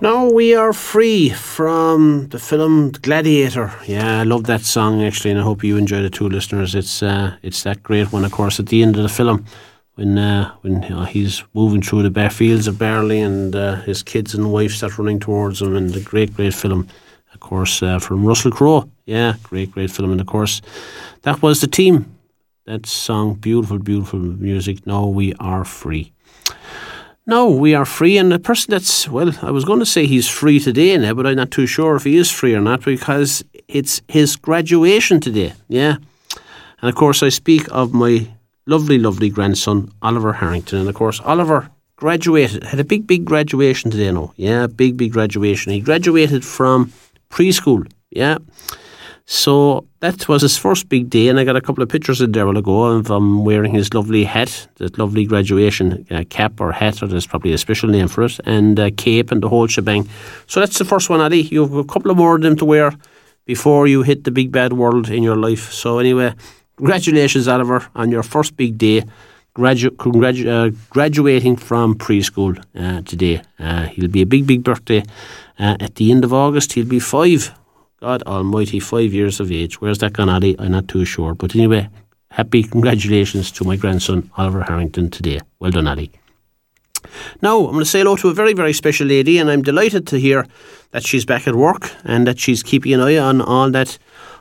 Now we are free from the film Gladiator. Yeah, I love that song actually, and I hope you enjoyed it too, listeners. It's that great one, of course, at the end of the film when he's moving through the bare fields of Barley and his kids and wife start running towards him, and the great film, of course, from Russell Crowe. Yeah, great film, and of course, that was the team. That song, beautiful music. Now we are free. No, we are free, and the person that's, well, I was going to say he's free today now, but I'm not too sure if he is free or not because it's his graduation today, yeah. And of course I speak of my lovely grandson, Oliver Harrington, and of course Oliver had a big graduation today now, yeah, big graduation. He graduated from preschool, yeah. So that was his first big day, and I got a couple of pictures in there a while ago of him wearing his lovely hat, that lovely graduation cap or hat, or there's probably a special name for it, and cape and the whole shebang. So that's the first one, Addy. You have a couple of more of them to wear before you hit the big bad world in your life. So anyway, congratulations, Oliver, on your first big day, graduating from preschool today. He'll be a big birthday at the end of August. He'll be 5. God almighty, 5 years of age. Where's that gone, Addy? I'm not too sure. But anyway, happy congratulations to my grandson, Oliver Harrington, today. Well done, Addy. Now, I'm going to say hello to a very special lady, and I'm delighted to hear that she's back at work and that she's keeping an eye on all that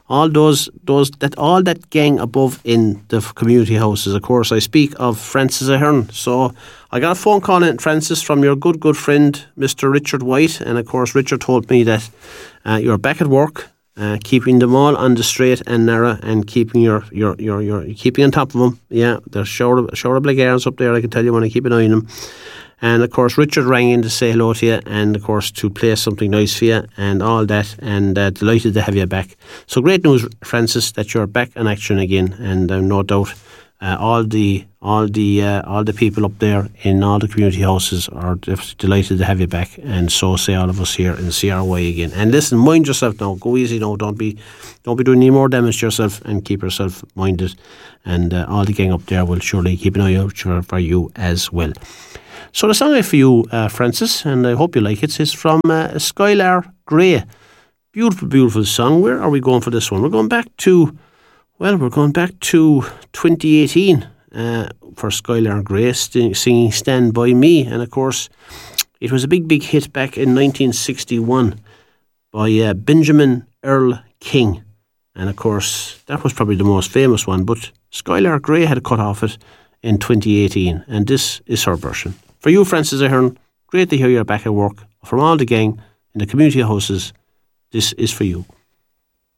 gang above in the community houses. Of course, I speak of Frances Ahern. So I got a phone call in, Frances, from your good friend, Mr. Richard White, and of course, Richard told me that you're back at work, keeping them all on the straight and narrow, and keeping your keeping on top of them. Yeah, there's shower of black airs up there, I can tell you, when I keep an eye on them. And of course, Richard rang in to say hello to you, and of course to play something nice for you and all that, and delighted to have you back. So great news, Frances, that you're back in action again, and no doubt all the people up there in all the community houses are delighted to have you back, and so say all of us here in CRY again. And listen, mind yourself now, go easy now, don't be doing any more damage to yourself, and keep yourself minded, and all the gang up there will surely keep an eye out for you as well. So the song I have for you, Frances, and I hope you like it, is from Skylar Grey. Beautiful song. Where are we going for this one? We're going back to 2018 for Skylar Grey, singing Stand By Me. And of course, it was a big hit back in 1961 by Benjamin Earl King. And of course, that was probably the most famous one, but Skylar Grey had a cut off it in 2018, and this is her version. For you, Frances Ahern, great to hear you're back at work. From all the gang in the community houses, this is for you.